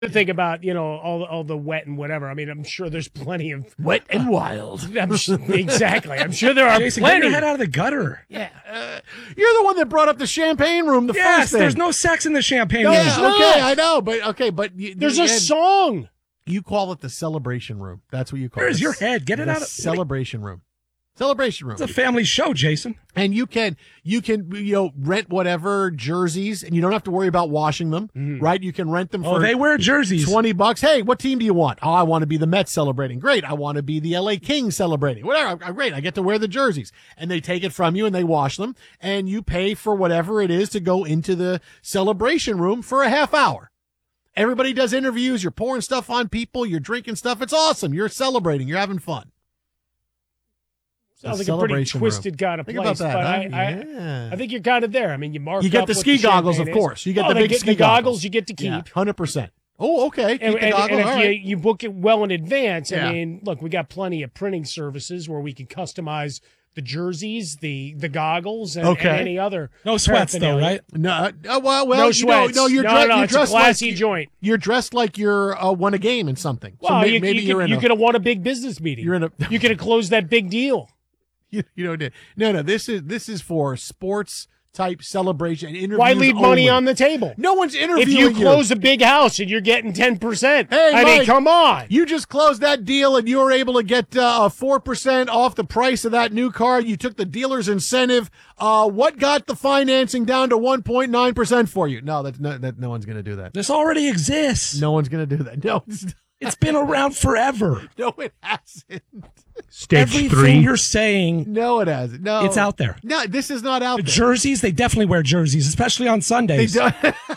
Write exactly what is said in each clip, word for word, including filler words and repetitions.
to think about, you know, all all the wet and whatever. I mean, I'm sure there's plenty of wet and wild. I'm sure, exactly. I'm sure there are Jason, plenty. get your head out of the gutter. Yeah. Uh, you're the one that brought up the champagne room the yes, first thing. there's no sex in the champagne no, room. yeah, okay, I know, but okay, but you, there's you a had, song. You call it the celebration room. That's what you call Where's it. your head? Get it the out of celebration room. Celebration room. It's a family show, Jason. And you can you can you know rent whatever jerseys, and you don't have to worry about washing them, mm. right? You can rent them for oh, they wear jerseys. twenty bucks. Hey, what team do you want? Oh, I want to be the Mets celebrating. Great. I want to be the L A Kings celebrating. Whatever. Great. I get to wear the jerseys. And they take it from you and they wash them, and you pay for whatever it is to go into the celebration room for a half hour. Everybody does interviews. You're pouring stuff on people. You're drinking stuff. It's awesome. You're celebrating. You're having fun. Sounds like a pretty twisted room. kind of think place, about that, but huh? I, yeah. I, I think you're kind of there. I mean, you mark. You get up the what ski the goggles, of champagne course. is. You get oh, the they big get ski the goggles. goggles. You get to keep. Yeah, one hundred percent. Oh, okay. Keep and, the and, goggles. and if All you, right. you book it well in advance, Yeah. I mean, look, we got plenty of printing services where we can customize the jerseys, the the goggles, and, Okay. and any other. No sweats, though, paraphernalia. right? No, uh, well, well, No you know, sweats. no, you're, No, dre- no, you're it's a dressed classy like joint. You're dressed like you're uh, won a game in something. So Well, may- you, maybe you, you're could, in you a, could have won a big business meeting. You're in a. You could have closed that big deal. you, you know, no, no. This is this is for sports type celebration and interviews. Why leave money only. on the table? No one's interviewing If you close a big house and you're getting ten percent, Hey, I mean, Mike, come on. You just closed that deal and you were able to get uh, four percent off the price of that new car. You took the dealer's incentive. Uh, what got the financing down to one point nine percent for you? No, that's no, that, no one's going to do that. This already exists. No one's going to do that. No, it's, It's been around forever. no, it hasn't. Stage Everything three. you're saying, No, it hasn't. No, it's out there. No, this is not out The there. jerseys, they definitely wear jerseys, especially on They Sundays. don't.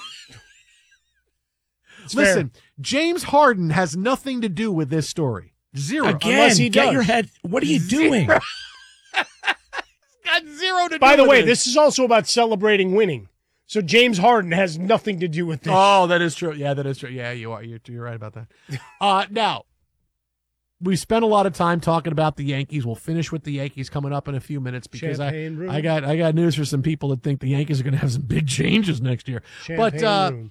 It's Listen, fair. James Harden has nothing to do with this story. Zero. Again, Unless he get does. your head. What are you doing? Got zero to By do the with way, it. this is also about celebrating winning. So James Harden has nothing to do with this. Oh, that is true. Yeah, that is true. Yeah, you are. You're, you're right about that. Uh, now, we spent a lot of time talking about the Yankees. We'll finish with the Yankees coming up in a few minutes because I, Champagne room. I got I got news for some people that think the Yankees are going to have some big changes next year. Champagne but uh, room.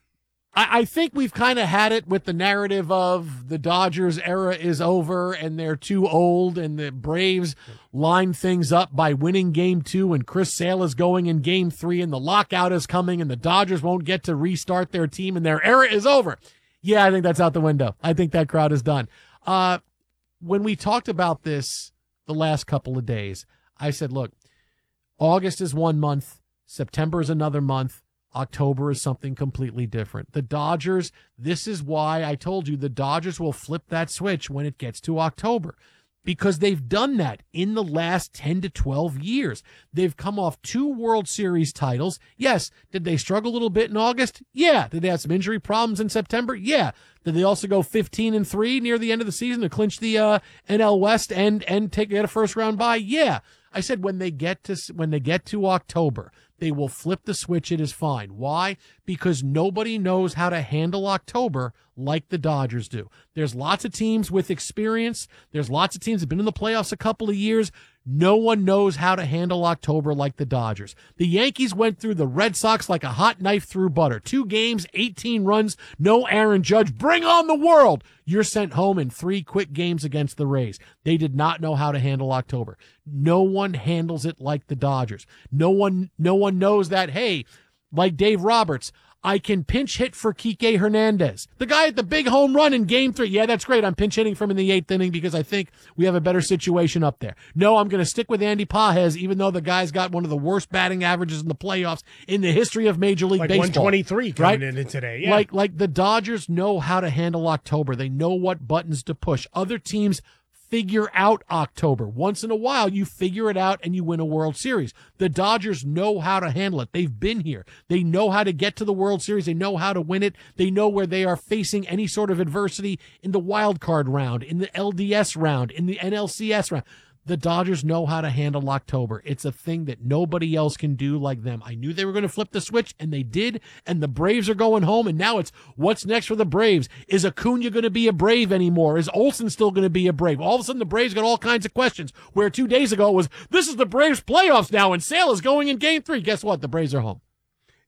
I, I think we've kind of had it with the narrative of the Dodgers era is over and they're too old, and the Braves line things up by winning game two, and Chris Sale is going in game three, and the lockout is coming, and the Dodgers won't get to restart their team, and their era is over. Yeah, I think that's out the window. I think that crowd is done. Uh, when we talked about this the last couple of days, I said, look, August is one month, September is another month, October is something completely different. The Dodgers, this is why I told you the Dodgers will flip that switch when it gets to October, because they've done that in the last ten to twelve years. They've come off two World Series titles. Yes. Did they struggle a little bit in August? Yeah. Did they have some injury problems in September? Yeah. Did they also go fifteen and three near the end of the season to clinch the uh, N L West and and take get a first round bye? Yeah. I said when they get to when they get to October, they will flip the switch. It is fine. Why? Because nobody knows how to handle October like the Dodgers do. There's lots of teams with experience. There's lots of teams that have been in the playoffs a couple of years. No one knows how to handle October like the Dodgers. The Yankees went through the Red Sox like a hot knife through butter. Two games, eighteen runs, no Aaron Judge. Bring on the world. You're sent home in three quick games against the Rays. They did not know how to handle October. No one handles it like the Dodgers. No one, no one knows that, hey, like Dave Roberts, I can pinch hit for Kike Hernandez. The guy at the big home run in game three. Yeah, that's great. I'm pinch hitting from in the eighth inning because I think we have a better situation up there. No, I'm going to stick with Andy Pages, even though the guy's got one of the worst batting averages in the playoffs in the history of Major League like Baseball. one twenty-three coming right? in today. Yeah. Like, like the Dodgers know how to handle October. They know what buttons to push. Other teams figure out October. Once in a while, you figure it out and you win a World Series. The Dodgers know how to handle it. They've been here. They know how to get to the World Series. They know how to win it. They know where they are facing any sort of adversity in the wild card round, in the L D S round, in the N L C S round. The Dodgers know how to handle October. It's a thing that nobody else can do like them. I knew they were going to flip the switch, and they did, and the Braves are going home, and now it's what's next for the Braves? Is Acuna going to be a Brave anymore? Is Olsen still going to be a Brave? All of a sudden, the Braves got all kinds of questions, where two days ago it was, this is the Braves playoffs now, and Sale is going in game three. Guess what? The Braves are home.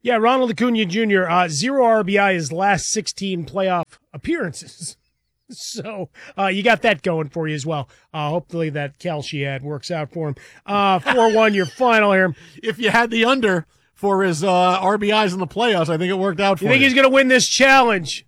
Yeah, Ronald Acuna Junior, uh, zero R B I his last sixteen playoff appearances. So uh, you got that going for you as well. Uh, hopefully that calci ad works out for him. Uh, four one, your final here. If you had the under for his uh, R B Is in the playoffs, I think it worked out for You you. think he's going to win this challenge?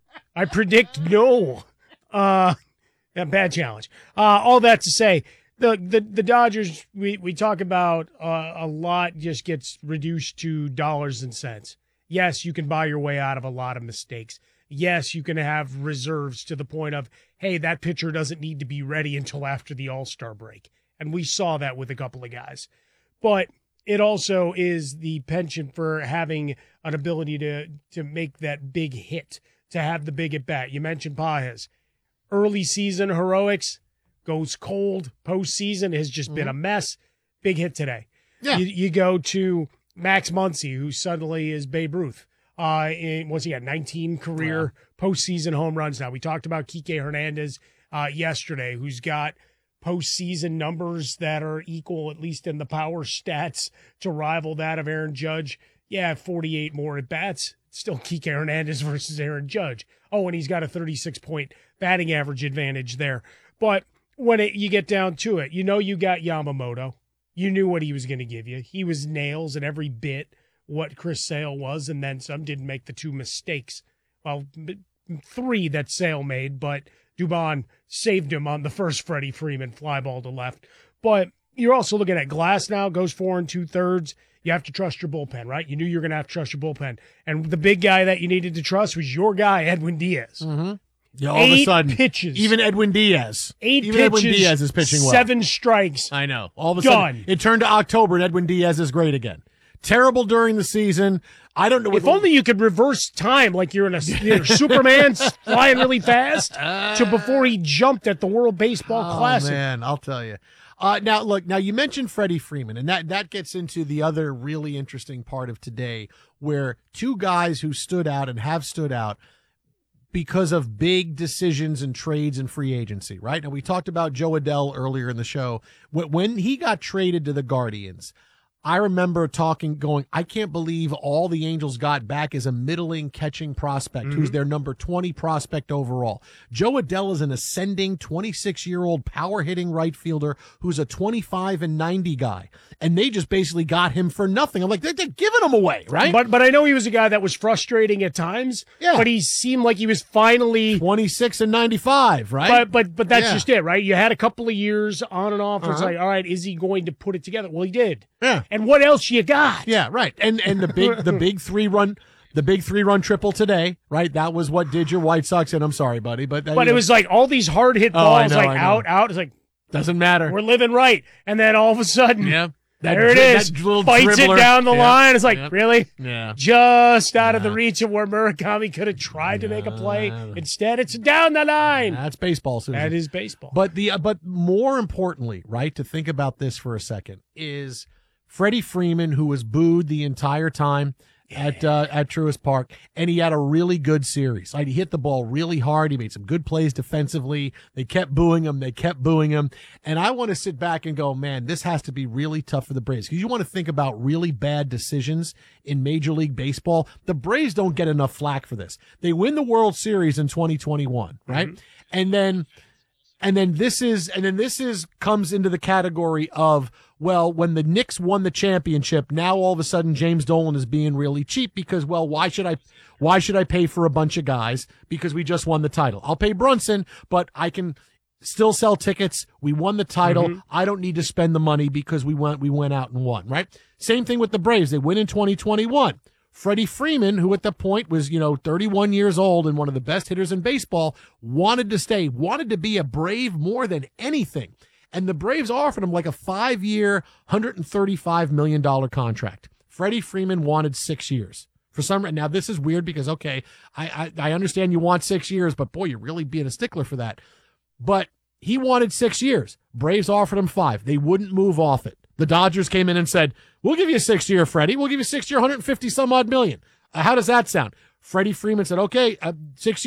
I predict no. Uh, a bad challenge. Uh, all that to say, the the, the Dodgers, we, we talk about uh, a lot just gets reduced to dollars and cents. Yes, you can buy your way out of a lot of mistakes. Yes, you can have reserves to the point of, hey, that pitcher doesn't need to be ready until after the All-Star break. And we saw that with a couple of guys. But it also is the penchant for having an ability to, to make that big hit, to have the big at-bat. You mentioned Pages. Early season heroics, goes cold. Postseason has just mm-hmm. been a mess. Big hit today. Yeah. You, you go to Max Muncy, who suddenly is Babe Ruth. Uh, in, what's he got? nineteen career yeah. postseason home runs now. We talked about Kike Hernandez uh, yesterday, who's got postseason numbers that are equal, at least in the power stats, to rival that of Aaron Judge. Yeah, forty-eight more at bats. Still Kike Hernandez versus Aaron Judge. Oh, and he's got a thirty-six point batting average advantage there. But when it, you get down to it, you know you got Yamamoto. You knew what he was going to give you. He was nails in every bit what Chris Sale was, and then some. Didn't make the two mistakes. Well, three that Sale made, but Dubon saved him on the first Freddie Freeman fly ball to left. But you're also looking at Glass now, goes four and two-thirds. You have to trust your bullpen, right? You knew you were going to have to trust your bullpen. And the big guy that you needed to trust was your guy, Edwin Diaz. Mm-hmm. Yeah, all Eight of a sudden, pitches. Even Edwin Diaz. Eight even pitches. Edwin Diaz is pitching well. Seven strikes. I know. All of a Done. sudden, it turned to October, and Edwin Diaz is great again. Terrible during the season. I don't know. If only you could reverse time like you're in a you're Superman flying really fast to before he jumped at the World Baseball oh, Classic. Man, I'll tell you. Uh, now, look, now you mentioned Freddie Freeman, and that, that gets into the other really interesting part of today, where two guys who stood out and have stood out because of big decisions and trades and free agency, right? Now, we talked about Joe Adell earlier in the show. When he got traded to the Guardians, I remember talking, going, I can't believe all the Angels got back is a middling catching prospect, mm-hmm. who's their number twenty prospect overall. Joe Adell is an ascending twenty-six-year-old power-hitting right fielder who's a twenty-five and ninety guy. And they just basically got him for nothing. I'm like, they're, they're giving him away, right? But but I know he was a guy that was frustrating at times. Yeah. But he seemed like he was finally twenty-six and ninety-five, right? But but but that's yeah. just it, right? You had a couple of years on and off. Uh-huh. It's like, all right, is he going to put it together? Well, he did. Yeah. And what else you got? Yeah, right. And and the big the big three run the big three run triple today, right? That was what did your White Sox in. I'm sorry, buddy, but that, but it know. was like all these hard hit oh, balls, know, like out, out. It's like doesn't matter. We're living right, and then all of a sudden, yeah, that, there it is. Fights it down the yeah. line. It's like yep. really, yeah, just out yeah. of the reach of where Murakami could have tried yeah. to make a play. Instead, it's down the line. That's baseball, Susan. That is baseball. But the uh, but more importantly, right? To think about this for a second is Freddie Freeman, who was booed the entire time at uh, at Truist Park, and he had a really good series. Like, he hit the ball really hard. He made some good plays defensively. They kept booing him. They kept booing him. And I want to sit back and go, man, this has to be really tough for the Braves, because you want to think about really bad decisions in Major League Baseball. The Braves don't get enough flack for this. They win the World Series in twenty twenty-one, right? Mm-hmm. And then And then this is, and then this is, comes into the category of, well, when the Knicks won the championship, now all of a sudden James Dolan is being really cheap because, well, why should I, why should I pay for a bunch of guys because we just won the title? I'll pay Brunson, but I can still sell tickets. We won the title. Mm-hmm. I don't need to spend the money because we went, we went out and won, right? Same thing with the Braves. They win in twenty twenty-one. Freddie Freeman, who at the point was, you know, thirty-one years old and one of the best hitters in baseball, wanted to stay, wanted to be a Brave more than anything. And the Braves offered him like a five-year, one hundred thirty-five million dollars contract. Freddie Freeman wanted six years. For some reason, now this is weird because, okay, I, I, I understand you want six years, but boy, you're really being a stickler for that. But he wanted six years. Braves offered him five. They wouldn't move off it. The Dodgers came in and said, we'll give you a six-year, Freddie. We'll give you six-year, one hundred fifty some odd million. Uh, how does that sound? Freddie Freeman said, okay, uh, six years,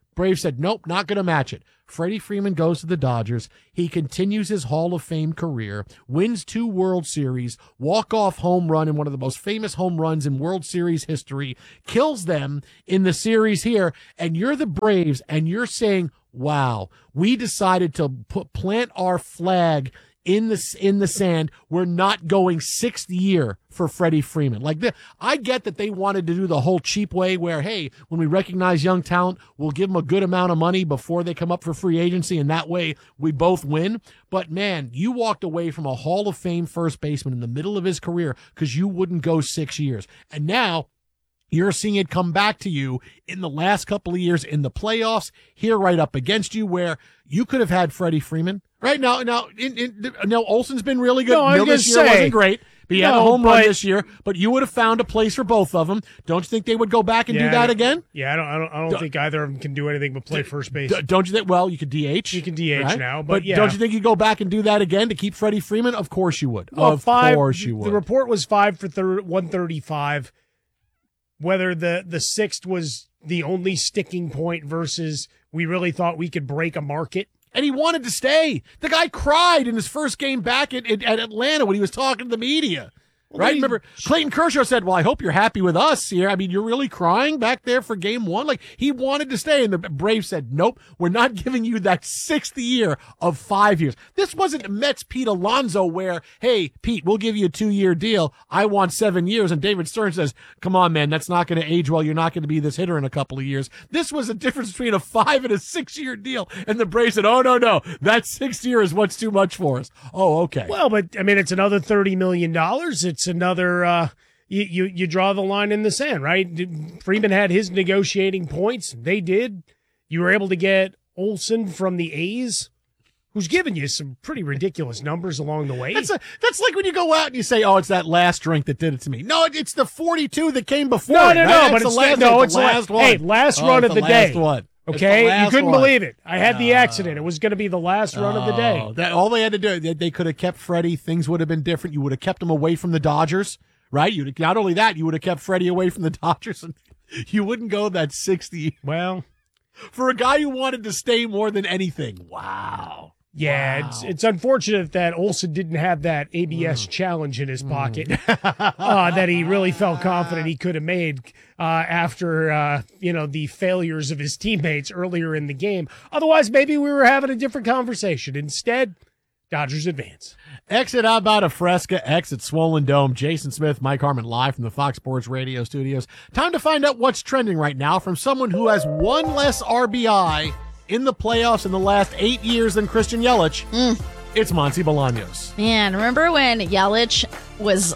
Braves said, nope, not going to match it. Freddie Freeman goes to the Dodgers. He continues his Hall of Fame career, wins two World Series, walk-off home run in one of the most famous home runs in World Series history, kills them in the series here, and you're the Braves, and you're saying, wow, we decided to put plant our flag in the in the sand. We're not going sixth year for Freddie Freeman. Like the, I get that they wanted to do the whole cheap way where, hey, when we recognize young talent, we'll give them a good amount of money before they come up for free agency, and that way we both win. But man, you walked away from a Hall of Fame first baseman in the middle of his career because you wouldn't go six years. And now you're seeing it come back to you in the last couple of years in the playoffs, here right up against you, where you could have had Freddie Freeman. Right now, now, in, in, now Olson's been really good. No, I was Mill this year gonna say- wasn't great, but he had a No, home run but- this year. But you would have found a place for both of them. Don't you think they would go back and do Yeah, that again? Yeah, I don't. I don't. I don't D- think either of them can do anything but play first base. D- don't you think? Well, you could D H. You can D H right? now, but yeah. don't you think you go back and do that again to keep Freddie Freeman? Of course you would. Well, of five, course you would. The report was five for thir- one thirty-five. Whether the the sixth was the only sticking point versus we really thought we could break a market. And he wanted to stay. The guy cried in his first game back at, at, at Atlanta when he was talking to the media. Well, right? he- Remember, Clayton Kershaw said, well, I hope you're happy with us here. I mean, you're really crying back there for game one? Like, he wanted to stay, and the Braves said, nope, we're not giving you that sixth year of five years. This wasn't Mets Pete Alonso where, hey, Pete, we'll give you a two-year deal. I want seven years. And David Stern says, come on, man, that's not going to age well. You're not going to be this hitter in a couple of years. This was a difference between a five and a six-year deal. And the Braves said, oh, no, no, that sixth year is what's too much for us. Oh, okay. Well, but I mean, it's another thirty million dollars. It's another. Uh, you, you you draw the line in the sand, right? Freeman had his negotiating points. They did. You were able to get Olson from the A's, who's given you some pretty ridiculous numbers along the way. That's a, that's like when you go out and you say, "Oh, it's that last drink that did it to me." No, it- it's the forty-two that came before. no, it, no, right? no. That's But the it's last, no, the it's the last last one. Hey, last Oh, run it's of the, last day. one. It's the Okay, you last couldn't one. believe it. I had the accident. It was going to be the last run of the day. Oh, that, all they had to do, they, they could have kept Freddie. Things would have been different. You would have kept him away from the Dodgers, right? You not only that, you would have kept Freddie away from the Dodgers, and you wouldn't go that sixty Well, for a guy who wanted to stay more than anything. Wow. yeah, Wow. it's it's unfortunate that Olson didn't have that A B S Mm. challenge in his pocket uh, that he really felt confident he could have made uh, after uh, you know the failures of his teammates earlier in the game. Otherwise, maybe we were having a different conversation. Instead, Dodgers advance. Exit out about a Fresca, exit Swollen Dome. Jason Smith, Mike Harmon live from the Fox Sports Radio studios. Time to find out what's trending right now from someone who has one less R B I in the playoffs in the last eight years than Christian Yelich. It's Monty Bolaños. Man, remember when Yelich was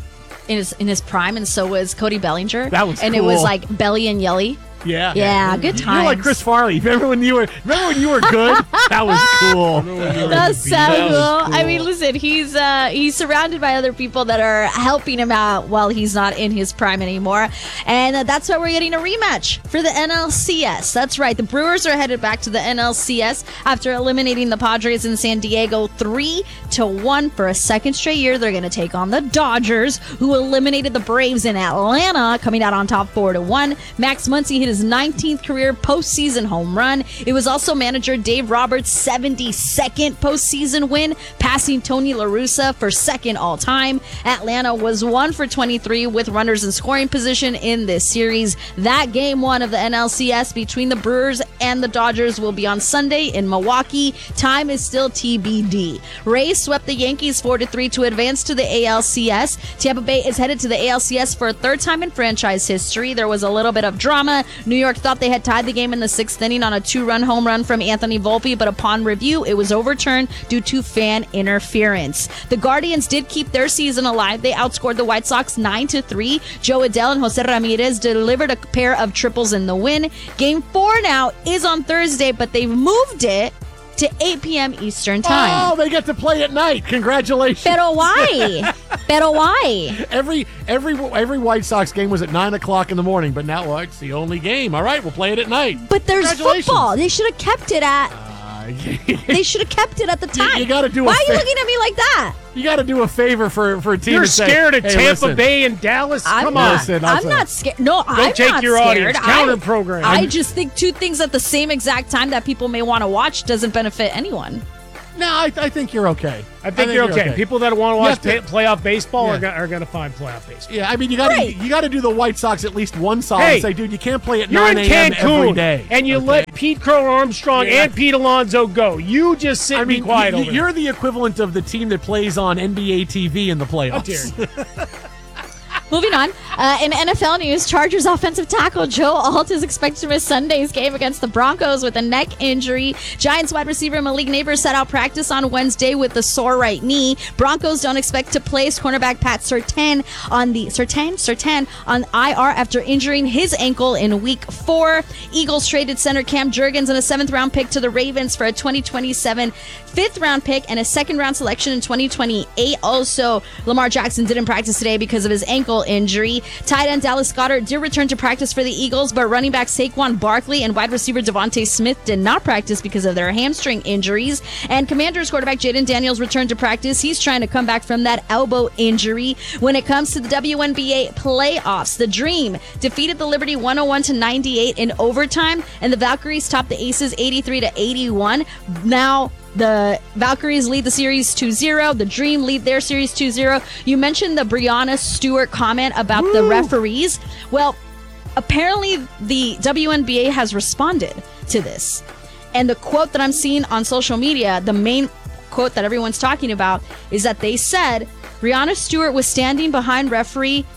in his in his prime, and so was Cody Bellinger? That was and it cool. was like Belly and Yelly. Yeah. Yeah, good You're like times. Chris Farley. Remember when you were remember when you were good? That was cool. That's so That cool. was I mean, listen, he's uh, he's surrounded by other people that are helping him out while he's not in his prime anymore, and uh, that's why we're getting a rematch for the N L C S. That's right, the Brewers are headed back to the N L C S after eliminating the Padres in San Diego three to one for a second straight year. They're going to take on the Dodgers, who eliminated the Braves in Atlanta, coming out on top four to one. Max Muncy hit his nineteenth career postseason home run. It was also manager Dave Roberts' seventy-second postseason win, passing Tony La Russa for second all time. Atlanta was one for twenty-three with runners in scoring position in this series. That game one of the N L C S between the Brewers and the Dodgers will be on Sunday in Milwaukee. Time is still T B D. Rays swept the Yankees four to three to advance to the A L C S. Tampa Bay is headed to the A L C S for a third time in franchise history. There was a little bit of drama. New York thought they had tied the game in the sixth inning on a two-run home run from Anthony Volpe, but upon review, it was overturned due to fan interference. The Guardians did keep their season alive. They outscored the White Sox nine to three. Joe Adele and Jose Ramirez delivered a pair of triples in the win. Game four now is on Thursday, but they've moved it to eight p.m. Eastern time. Oh, they get to play at night. Congratulations. Pero why? Pero why? Every every every White Sox game was at nine o'clock in the morning, but now well, it's the only game. All right, we'll play it at night. But there's Congratulations. football. They should have kept it at I They should have kept it at the time. you gotta do a Why are you fa- looking at me like that? You got to do a favor for, for a team You're and say, scared of hey, Tampa listen, Bay and Dallas? I'm Come not, on. Listen, I'll I'm say- not scared. No, I'm take not your scared. audience. I- Counter program. I just think two things at the same exact time that people may want to watch doesn't benefit anyone. No, I, I think you're okay. I think, you're, okay. People that want to watch You have pa- playoff baseball Yeah. are, go- are going to find playoff baseball. Yeah, I mean, you got to Right. you got to do the White Sox at least one song Hey, and say, dude, you can't play at You're nine in a.m. every Cancun, day. and you okay? let Pete Crow Armstrong Yeah. and Pete Alonso go. You just sit I and mean, be quiet you, over you're the equivalent of the team that plays on N B A T V in the there. How playoffs. dare you. Moving on, uh, in N F L news, Chargers offensive tackle Joe Alt is expected to miss Sunday's game against the Broncos with a neck injury. Giants wide receiver Malik Neighbors set out practice on Wednesday with a sore right knee. Broncos don't expect to place cornerback Pat Surtain on the Surtain Surtain on I R after injuring his ankle in Week Four. Eagles traded center Cam Jurgens and a seventh round pick to the Ravens for a twenty twenty-seven fifth round pick and a second round selection in twenty twenty-eight. Also, Lamar Jackson didn't practice today because of his ankle injury. Tight end Dallas Goedert did return to practice for the Eagles, but running back Saquon Barkley and wide receiver Devontae Smith did not practice because of their hamstring injuries. And Commanders quarterback Jaden Daniels returned to practice. He's trying to come back from that elbow injury. When it comes to the W N B A playoffs, the Dream defeated the Liberty one oh one to ninety-eight in overtime, and the Valkyries topped the Aces eighty-three to eighty-one. Now, the Valkyries lead the series two zero. The Dream lead their series two zero. You mentioned the Breonna Stewart comment about Woo! the referees. Well, apparently the W N B A has responded to this. And the quote that I'm seeing on social media, the main quote that everyone's talking about, is that they said Breonna Stewart was standing behind referee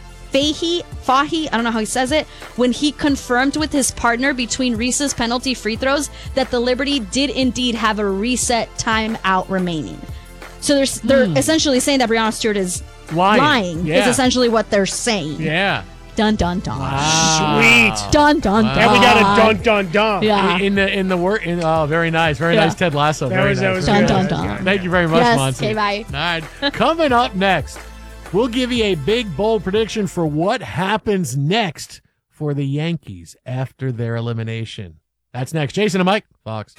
Fahy, Fahy, I don't know how he says it, when he confirmed with his partner between Reese's penalty free throws that the Liberty did indeed have a reset timeout remaining. So they're, they're Hmm. essentially saying that Breonna Stewart is Lying. lying, Yeah. is essentially what they're saying. Yeah. Dun, dun, dun. Sweet. Dun, dun, dun. And we got a dun, dun, dun. Yeah. In the in the work. In, oh, very nice, very Yeah. nice, Ted Lasso. That very was- nice. that was very Dun, nice. dun, dun. Thank you very much, Yes, Monty. okay, bye. All right. Coming up next, we'll give you a big, bold prediction for what happens next for the Yankees after their elimination. That's next. Jason and Mike, Fox.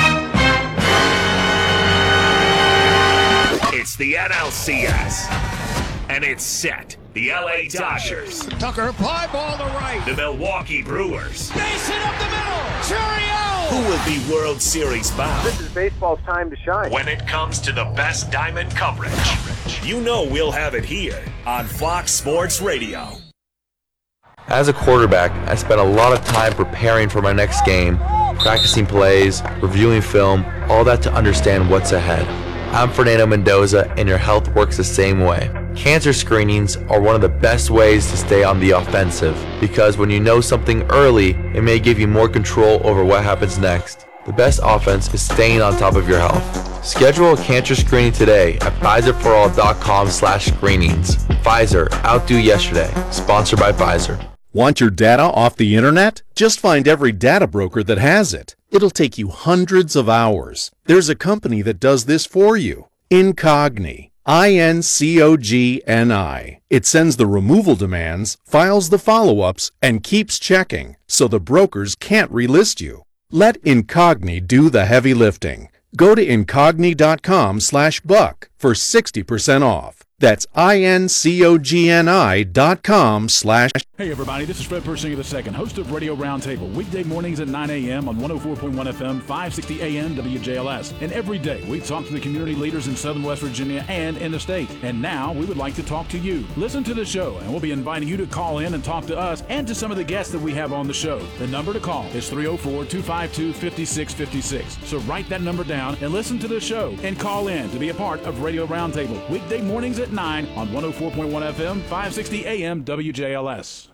It's the N L C S. And it's set. The L A Dodgers. Tucker, fly ball to right. The Milwaukee Brewers. Base hit up the middle. Cheerio! Who will be World Series bound? This is baseball's time to shine. When it comes to the best diamond coverage, you know we'll have it here on Fox Sports Radio. As a quarterback, I spent a lot of time preparing for my next game, practicing plays, reviewing film, all that to understand what's ahead. I'm Fernando Mendoza, and your health works the same way. Cancer screenings are one of the best ways to stay on the offensive, because when you know something early, it may give you more control over what happens next. The best offense is staying on top of your health. Schedule a cancer screening today at Pfizer For All dot com slash screenings. Pfizer, outdo yesterday. Sponsored by Pfizer. Want your data off the internet? Just find every data broker that has it. It'll take you hundreds of hours. There's a company that does this for you. Incogni. I N C O G N I. It sends the removal demands, files the follow-ups, and keeps checking, so the brokers can't relist you. Let Incogni do the heavy lifting. Go to incogni dot com slash buck for sixty percent off. That's I N C O G N I dot com slash. Hey everybody, this is Fred Persinger the second, host of Radio Roundtable, weekday mornings at nine a.m. on one oh four point one F M, five sixty A M W J L S. And every day we talk to the community leaders in Southern West Virginia and in the state. And now we would like to talk to you. Listen to the show, and we'll be inviting you to call in and talk to us and to some of the guests that we have on the show. The number to call is three oh four, two five two, five six five six. So write that number down and listen to the show and call in to be a part of Radio Roundtable, weekday mornings at nine on one oh four point one F M, five sixty A M W J L S.